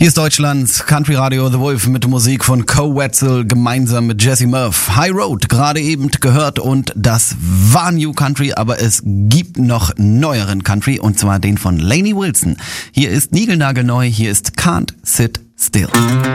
Hier ist Deutschlands Country Radio The Wolf mit Musik von Co Wetzel gemeinsam mit Jesse Murph. High Road, gerade eben gehört, und das war New Country, aber es gibt noch neueren Country, und zwar den von Lainey Wilson. Hier ist niegelnagelneu, hier ist Can't Sit Still.